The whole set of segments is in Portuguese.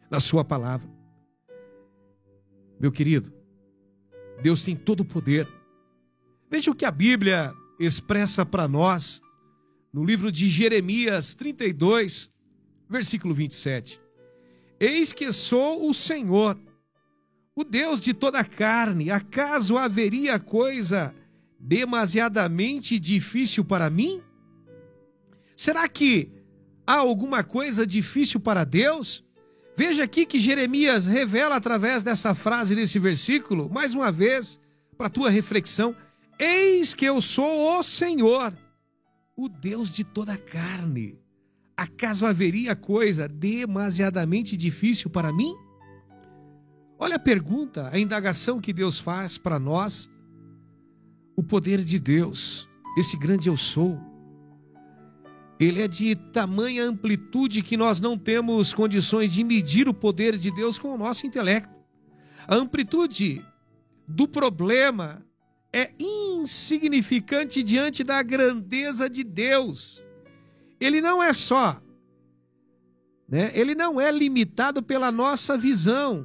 na sua palavra. Meu querido, Deus tem todo o poder. Veja o que a Bíblia expressa para nós no livro de Jeremias 32, versículo 27. Eis que sou o Senhor, o Deus de toda a carne. Acaso haveria coisa demasiadamente difícil para mim? Será que há alguma coisa difícil para Deus? Veja aqui que Jeremias revela através dessa frase, nesse versículo, mais uma vez, para a tua reflexão: eis que eu sou o Senhor, o Deus de toda a carne. Acaso haveria coisa demasiadamente difícil para mim? Olha a pergunta, a indagação que Deus faz para nós. O poder de Deus, esse grande eu sou, ele é de tamanha amplitude que nós não temos condições de medir o poder de Deus com o nosso intelecto. A amplitude do problema é insignificante diante da grandeza de Deus. Ele não é só, ele não é limitado pela nossa visão,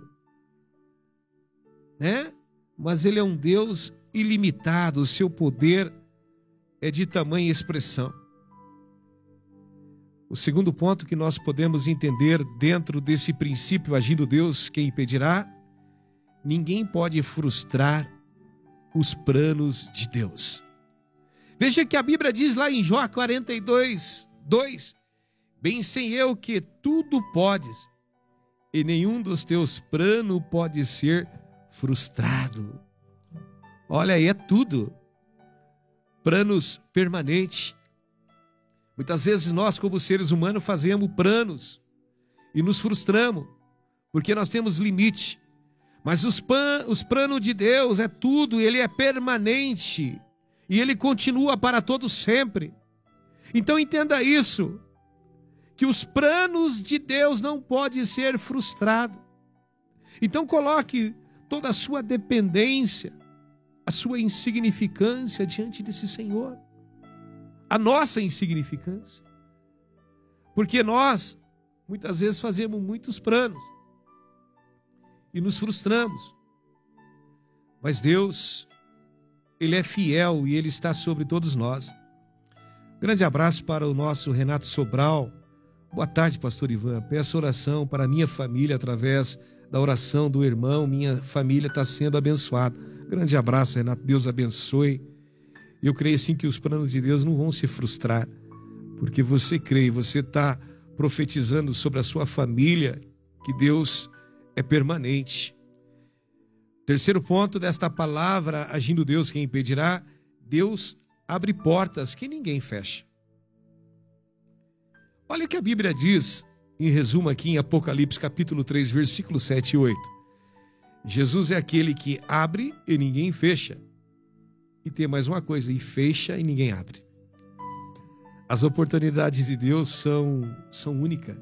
mas ele é um Deus ilimitado, o seu poder é de tamanha expressão. O segundo ponto que nós podemos entender dentro desse princípio, agindo Deus, quem impedirá? Ninguém pode frustrar os planos de Deus. Veja que a Bíblia diz lá em Jó 42, 2: bem sei eu que tudo podes, e nenhum dos teus planos pode ser frustrado. Olha aí, é tudo. Planos permanentes. Muitas vezes nós, como seres humanos, fazemos planos e nos frustramos, porque nós temos limite. Mas os planos de Deus é tudo, ele é permanente e ele continua para todo sempre. Então entenda isso, que os planos de Deus não podem ser frustrados. Então coloque toda a sua dependência, a sua insignificância diante desse Senhor. A nossa insignificância. Porque nós, muitas vezes, fazemos muitos planos e nos frustramos. Mas Deus, ele é fiel e ele está sobre todos nós. Grande abraço para o nosso Renato Sobral. Boa tarde, pastor Ivan. Peço oração para a minha família através da oração do irmão. Minha família está sendo abençoada. Grande abraço, Renato. Deus abençoe. Eu creio sim que os planos de Deus não vão se frustrar, porque você crê, você está profetizando sobre a sua família, que Deus é permanente. Terceiro ponto desta palavra, agindo Deus, quem impedirá? Deus abre portas que ninguém fecha. Olha o que a Bíblia diz, em resumo aqui em Apocalipse capítulo 3, versículos 7 e 8. Jesus é aquele que abre e ninguém fecha. E tem mais uma coisa, e fecha e ninguém abre. As oportunidades de Deus são únicas.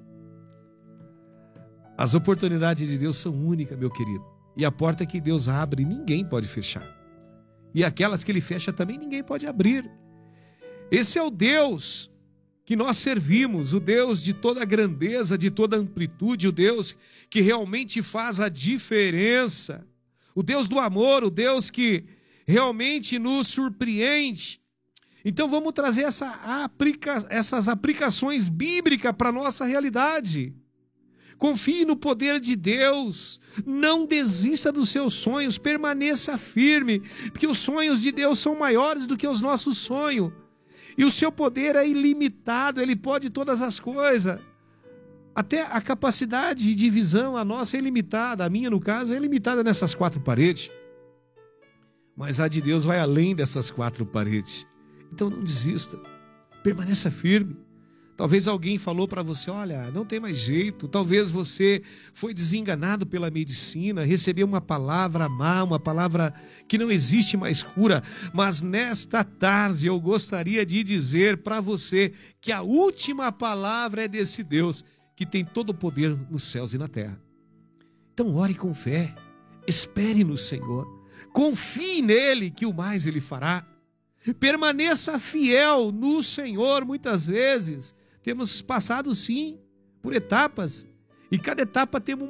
As oportunidades de Deus são únicas, meu querido. E a porta que Deus abre, ninguém pode fechar. E aquelas que Ele fecha também, ninguém pode abrir. Esse é o Deus que nós servimos, o Deus de toda grandeza, de toda amplitude, o Deus que realmente faz a diferença. O Deus do amor, o Deus que realmente nos surpreende. Então vamos trazer essas aplicações bíblicas para a nossa realidade. Confie no poder de Deus, não desista dos seus sonhos, permaneça firme, porque os sonhos de Deus são maiores do que os nossos sonhos, e o seu poder é ilimitado, ele pode todas as coisas. Até a capacidade de visão, a nossa é ilimitada, a minha no caso é limitada nessas quatro paredes. Mas a de Deus vai além dessas quatro paredes. Então não desista, permaneça firme. Talvez alguém falou para você, olha, não tem mais jeito. Talvez você foi desenganado pela medicina, recebeu uma palavra má, uma palavra que não existe mais cura. Mas nesta tarde eu gostaria de dizer para você que a última palavra é desse Deus que tem todo o poder nos céus e na terra. Então ore com fé, espere no Senhor, confie nele que o mais ele fará. Permaneça fiel no Senhor. Muitas vezes temos passado sim por etapas, e cada etapa temos